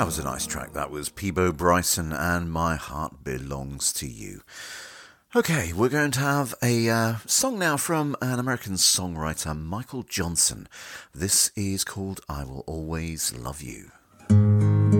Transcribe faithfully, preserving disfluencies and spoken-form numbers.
That was a nice track. That was Peabo Bryson and My Heart Belongs to You. Okay, we're going to have a uh, song now from an American songwriter, Michael Johnson. This is called I Will Always Love You.